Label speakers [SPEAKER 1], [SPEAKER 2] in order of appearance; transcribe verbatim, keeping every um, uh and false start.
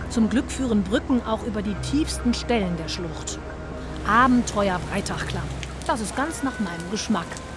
[SPEAKER 1] Zum Glück führen Brücken auch über die tiefsten Stellen der Schlucht. Abenteuer Breitachklamm. Das ist ganz nach meinem Geschmack.